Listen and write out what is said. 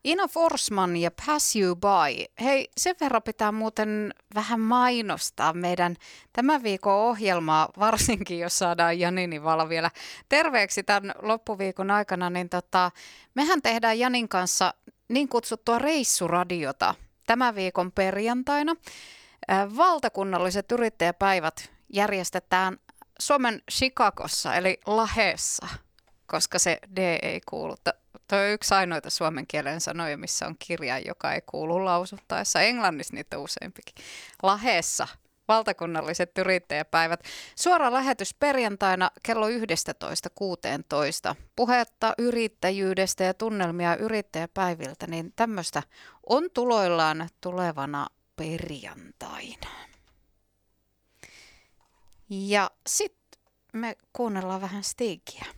Ina Forsman ja Pass You By. Hei, sen verran pitää muuten vähän mainostaa meidän tämän viikon ohjelmaa, varsinkin jos saadaan Janini Vala vielä terveeksi tämän loppuviikon aikana, niin mehän tehdään Janin kanssa niin kutsuttua reissuradiota tämän viikon perjantaina. Valtakunnalliset yrittäjäpäivät järjestetään Suomen Chicagossa, eli Lahdessa, koska se D ei kuulu. Tuo on yksi ainoita suomen kielen sanoja, missä on kirjain, joka ei kuulu lausuttaessa. Englannissa niitä on useampikin. Lahdessa valtakunnalliset yrittäjäpäivät. Suora lähetys perjantaina kello 11:16. Puhetta yrittäjyydestä ja tunnelmia yrittäjäpäiviltä, niin tämmöistä on tuloillaan tulevana perjantaina. Ja sitten me kuunnellaan vähän Stigia.